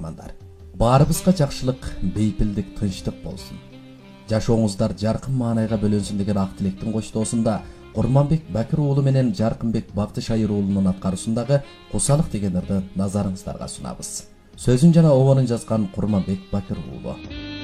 тыңдармандар. Барыбызга жакшылык, бейпилдик, тынчтык болсун. Жашооңуздар жаркын маанайга бөлөнсүн деген ак тилектин коштоосунда Курманбек Бакир уулу менен Жаркынбек Бактышайыр уулунун аткаруусундагы Кусалык деген ырды назарыңыздарга сунабыз. Сөзүн жана обонун жазган Курманбек Бакир уулу.